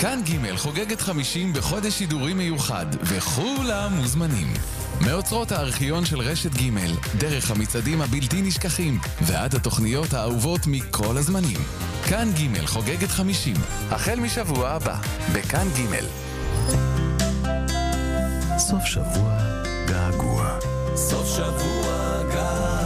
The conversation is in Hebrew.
כאן ג' חוגגת 50 בחודש שידורי מיוחד, וכולם מוזמנים. מאוצרות הארכיון של רשת ג', דרך המצעדים הבלתי נשכחים, ועד התוכניות האהובות מכל הזמנים. כאן ג' חוגגת 50, החל משבוע הבא, בכאן ג'. סוף שבוע געגוע. סוף שבוע געגוע.